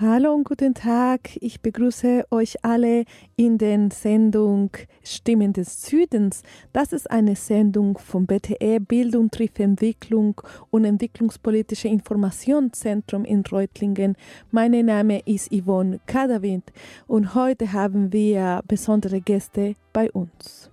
Hallo und guten Tag. Ich begrüße euch alle in der Sendung Stimmen des Südens. Das ist eine Sendung vom BTE Bildung trifft Entwicklung und Entwicklungspolitische Informationszentrum in Reutlingen. Mein Name ist Yvonne Kadawind und heute haben wir besondere Gäste bei uns.